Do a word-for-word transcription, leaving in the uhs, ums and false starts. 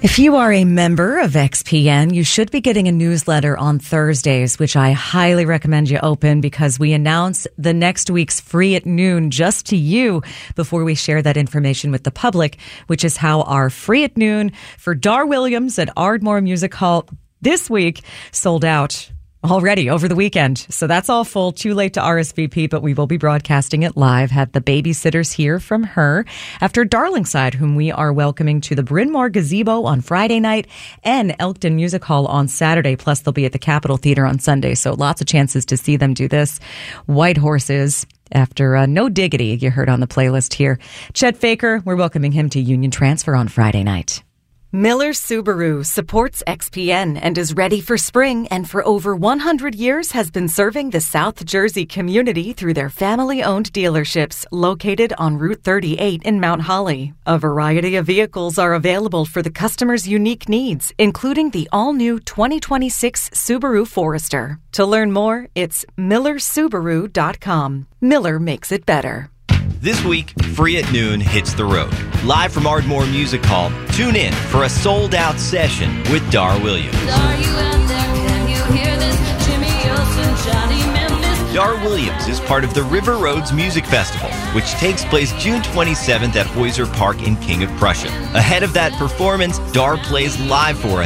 If you are a member of X P N, you should be getting a newsletter on Thursdays, which I highly recommend you open because we announce the next week's Free at Noon just to you before we share that information with the public, which is how our Free at Noon for Dar Williams at Ardmore Music Hall this week sold out already over the weekend. So that's all full. Too late to R S V P, but we will be broadcasting it live. Had the babysitters hear from her after Darlingside, whom we are welcoming to the Bryn Mawr Gazebo on Friday night and Elkton Music Hall on Saturday. Plus, they'll be at the Capitol Theater on Sunday. So lots of chances to see them do this. White Horses after uh, No Diggity, you heard on the playlist here. Chet Faker, we're welcoming him to Union Transfer on Friday night. Miller Subaru supports X P N and is ready for spring, and for over one hundred years has been serving the South Jersey community through their family-owned dealerships located on Route thirty-eight in Mount Holly. A variety of vehicles are available for the customer's unique needs, including the all-new twenty twenty-six Subaru Forester. To learn more, it's miller subaru dot com. Miller makes it better. This week, Free at Noon hits the road. Live from Ardmore Music Hall, tune in for a sold-out session with Dar Williams. Are you out there? Can you hear this? Jimmy Olsen, Johnny Memphis. Dar Williams is part of the River Roads Music Festival, which takes place June twenty-seventh at Heuser Park in King of Prussia. Ahead of that performance, Dar plays live for us